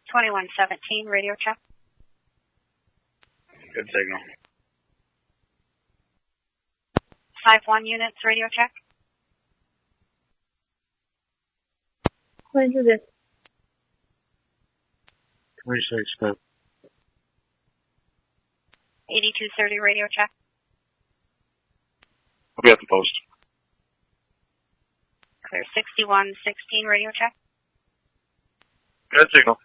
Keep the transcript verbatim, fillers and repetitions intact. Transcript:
twenty-one seventeen, radio check. Good signal. five one units, radio check. Roger this. twenty-six, good. eighty-two thirty, radio check. I'll be at the post. Clear sixty-one sixteen, radio check. Good signal.